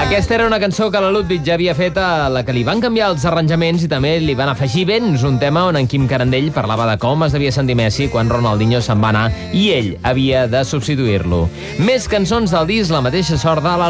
Aquesta era una cançó que la Ludwig ja havia fet, a la que li van canviar els arranjaments i també li van afegir vents, un tema on en Quim Carandell parlava de com es devia sentir Messi quan Ronaldinho se'n va anar i ell havia de substituir-lo. Més cançons del disc, la mateixa sort de la